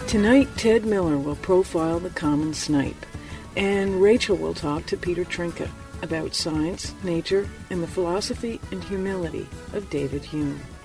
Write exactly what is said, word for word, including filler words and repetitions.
Tonight, Ted Miller will profile the common snipe, and Rachel will talk to Peter Trinka about science, nature, and the philosophy and humility of David Hume.